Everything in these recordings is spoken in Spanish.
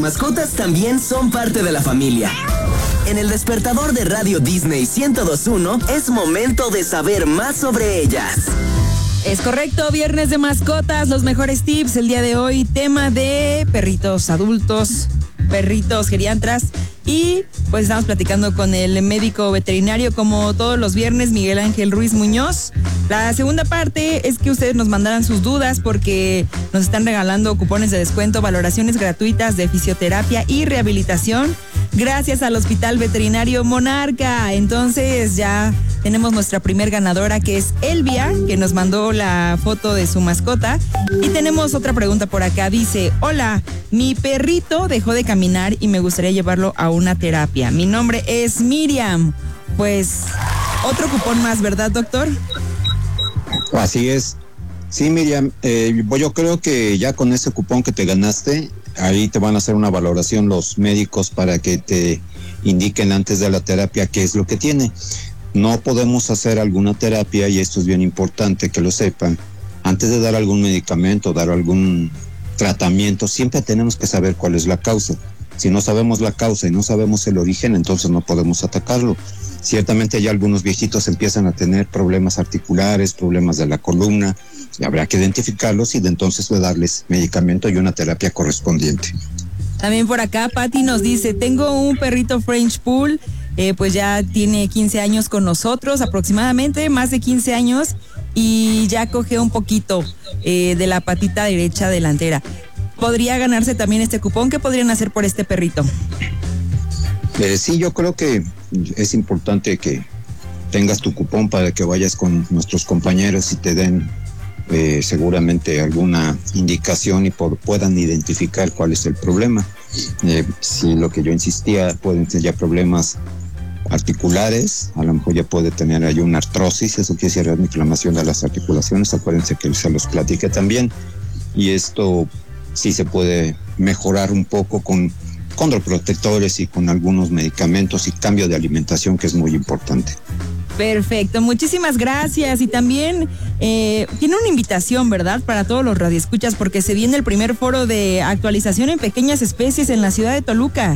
Mascotas también son parte de la familia. En el despertador de Radio Disney 102.1 es momento de saber más sobre ellas. Es correcto, viernes de mascotas, los mejores tips. El día de hoy, tema de perritos adultos, perritos geriatras. Y pues estamos platicando con el médico veterinario como todos los viernes, Miguel Ángel Ruiz Muñoz. La segunda parte es que ustedes nos mandaran sus dudas porque nos están regalando cupones de descuento, valoraciones gratuitas de fisioterapia y rehabilitación gracias al Hospital Veterinario Monarca. Entonces ya tenemos nuestra primer ganadora, que es Elvia, que nos mandó la foto de su mascota. Y tenemos otra pregunta por acá. Dice: hola, mi perrito dejó de caminar y me gustaría llevarlo a una terapia. Mi nombre es Miriam. Pues otro cupón más, ¿verdad, doctor? Así es. Sí, Miriam, yo creo que ya con ese cupón que te ganaste, ahí te van a hacer una valoración los médicos para que te indiquen antes de la terapia qué es lo que tiene. No podemos hacer alguna terapia, y esto es bien importante que lo sepan, antes de dar algún medicamento, dar algún tratamiento, siempre tenemos que saber cuál es la causa. Si no sabemos la causa y no sabemos el origen, entonces no podemos atacarlo. Ciertamente ya algunos viejitos empiezan a tener problemas articulares, problemas de la columna, y habrá que identificarlos y de entonces darles medicamento y una terapia correspondiente. También por acá Patti nos dice: tengo un perrito French Poodle, pues ya tiene 15 años con nosotros, aproximadamente más de 15 años, y ya coge un poquito de la patita derecha delantera. ¿Podría ganarse también este cupón? ¿Qué podrían hacer por este perrito? Sí, yo creo que es importante que tengas tu cupón para que vayas con nuestros compañeros y te den seguramente alguna indicación y puedan identificar cuál es el problema. Si lo que yo insistía, pueden ser ya problemas articulares, a lo mejor ya puede tener ahí una artrosis, eso quiere decir una inflamación de las articulaciones. Acuérdense que se los platiqué también, y esto sí se puede mejorar un poco con condroprotectores y con algunos medicamentos y cambio de alimentación, que es muy importante. Perfecto, muchísimas gracias. Y también tiene una invitación, ¿verdad?, para todos los radioescuchas, porque se viene el primer foro de actualización en pequeñas especies en la ciudad de Toluca.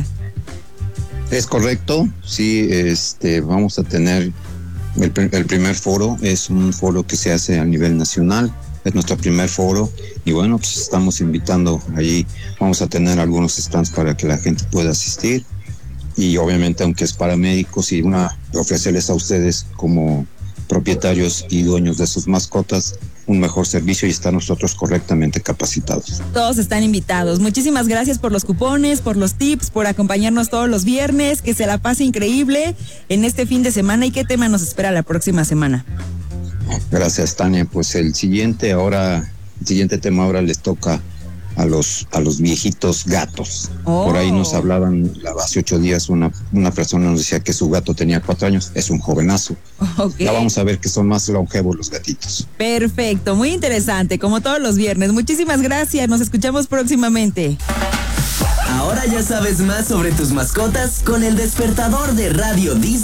Es correcto, sí, vamos a tener el primer foro. Es un foro que se hace a nivel nacional, es nuestro primer foro, y bueno, pues estamos invitando ahí, vamos a tener algunos stands para que la gente pueda asistir, y obviamente, aunque es para médicos, y ofrecerles a ustedes como propietarios y dueños de sus mascotas un mejor servicio y estar nosotros correctamente capacitados. Todos están invitados. Muchísimas gracias por los cupones, por los tips, por acompañarnos todos los viernes. Que se la pase increíble en este fin de semana. ¿Y qué tema nos espera la próxima semana? Gracias, Tania. Pues el siguiente tema ahora les toca a los viejitos gatos. Por ahí nos hablaban hace 8 días, una persona nos decía que su gato tenía 4 años, es un jovenazo. Okay. Ya vamos a ver que son más longevos los gatitos. Perfecto, muy interesante, como todos los viernes. Muchísimas gracias, nos escuchamos próximamente. Ahora ya sabes más sobre tus mascotas con el despertador de Radio Disney.